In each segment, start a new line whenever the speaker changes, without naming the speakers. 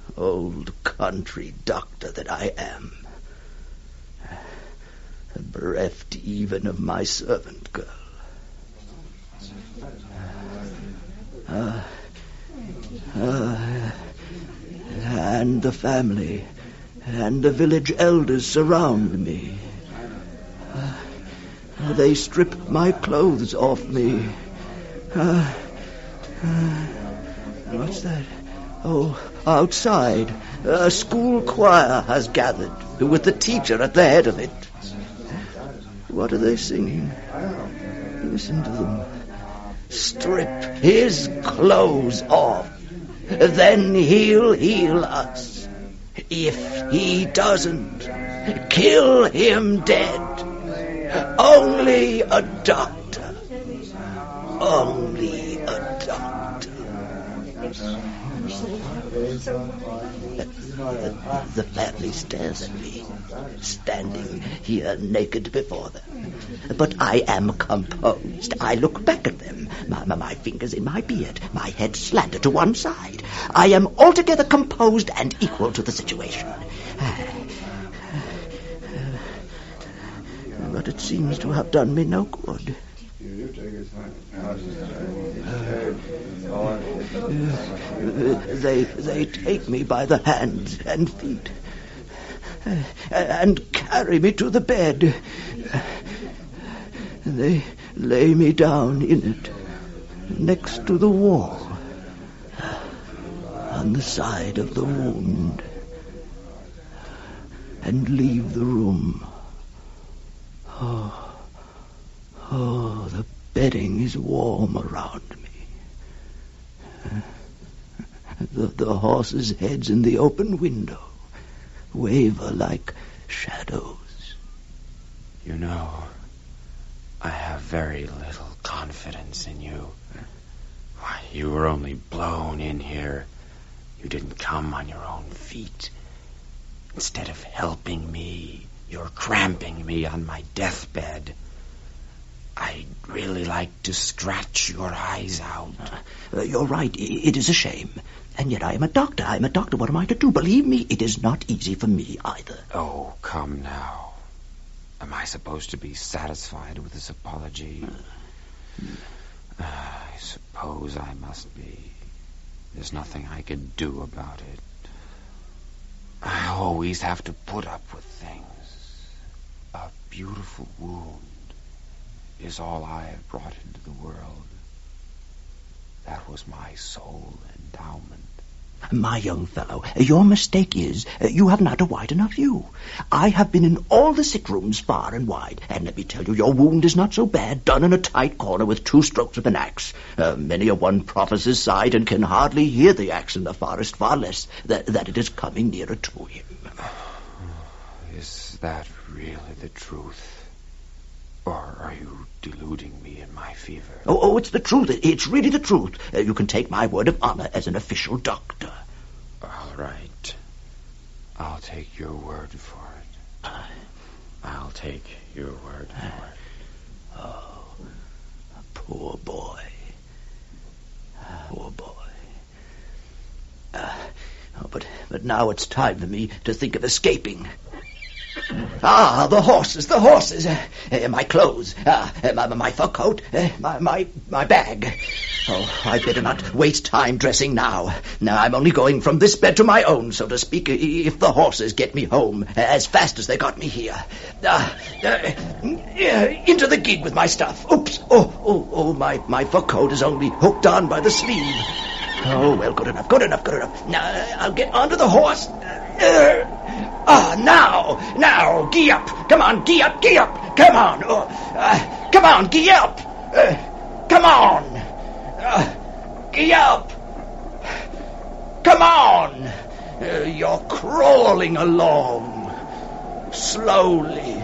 Old country doctor that I am. Bereft even of my servant girl. And the family and the village elders surround me. They strip my clothes off me. What's that? Oh, outside, a school choir has gathered, with the teacher at the head of it. What are they singing? Listen to them. Strip his clothes off, then he'll heal us. If he doesn't, kill him dead. Only a doctor. Only a doctor. The family stares at me, standing here naked before them. But I am composed. I look back at them, my fingers in my beard, my head slanted to one side. I am altogether composed and equal to the situation. But it seems to have done me no good. They take me by the hands and feet and carry me to the bed. They lay me down in it, next to the wall, on the side of the wound, and leave the room. Oh, the bedding is warm around me. The horses' heads in the open window waver like shadows.
You know, I have very little confidence in you. Why, you were only blown in here. You didn't come on your own feet. Instead of helping me, you're cramping me on my deathbed. I'd really like to scratch your eyes out.
You're right. It is a shame. And yet I am a doctor. I'm a doctor. What am I to do? Believe me, it is not easy for me either.
Oh, come now. Am I supposed to be satisfied with this apology? I suppose I must be. There's nothing I can do about it. I always have to put up with things. A beautiful wound is all I have brought into the world. That was my sole endowment.
My young fellow, your mistake is you have not a wide enough view. I have been in all the sick rooms far and wide, and let me tell you, your wound is not so bad, done in a tight corner with 2 strokes of an axe. Many a one prophesies sight and can hardly hear the axe in the forest, far less that it is coming nearer to him.
Is that really the truth? Or are you deluding me in my fever?
Oh, it's the truth. It's really the truth. You can take my word of honor as an official doctor.
All right. I'll take your word for it. I'll take your word for it.
Oh, poor boy. Poor boy. But now it's time for me to think of escaping. Ah, the horses. My clothes, my fur coat, my bag. Oh, I'd better not waste time dressing now. Now I'm only going from this bed to my own, so to speak, if the horses get me home as fast as they got me here. Into the gig with my stuff. Oops. Oh, my fur coat is only hooked on by the sleeve. Oh, well, good enough. Now, I'll get onto the horse. Now, gee up. Come on, gee up. Come on. Come on, gee up. Come on. Gee up. Come on. You're crawling along. Slowly,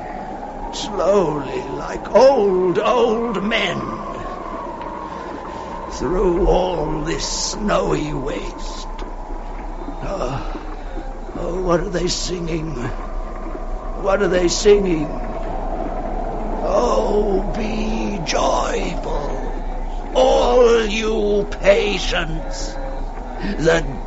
like old men. Through all this snowy waste. Oh, what are they singing? Oh, be joyful, all you patients. The